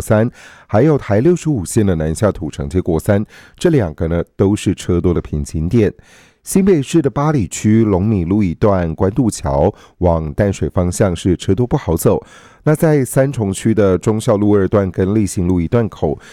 3，还有台65线的南下土城街国3，这2个呢都是车多的瓶颈点。新北市的八里区龙米路一段关渡桥往淡水方向是车多不好走。那在三重区的忠孝路2段跟立新路一段口